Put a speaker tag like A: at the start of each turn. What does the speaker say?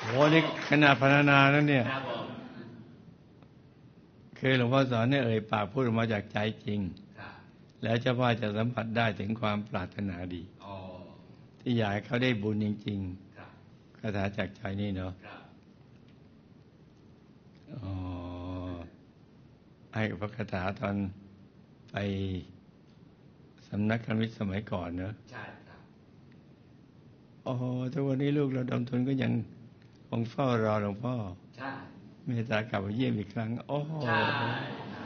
A: โหนี่ขนาดพรรณนาแล้วเนี่ย
B: ครับผม
A: คือหลวงพ่อสอนเนี่ยปากพูดออกมาจากใจจริง
B: ครับ
A: แล้วเจ้าพ่อจะสัมผัสได้ถึงความปรารถนาดี
B: อ๋อ
A: ที่อยากให้เขาได้บุญจริง
B: ครับ
A: ๆคาถาจากใจนี่เนาะ
B: ครับ
A: อ๋อให้พระคาถาตอนไปสำนักคณิตสมัยก่อนเนอะ
B: ใช่ครับ
A: อ๋อทุกวันนี้ลูกเราดำทุนก็ยังคงเฝ้ารอหลวงพ่อ
B: ใช่
A: เมตตากลับมาเยี่ยมอีกครั้งโอ้โห
B: ใช่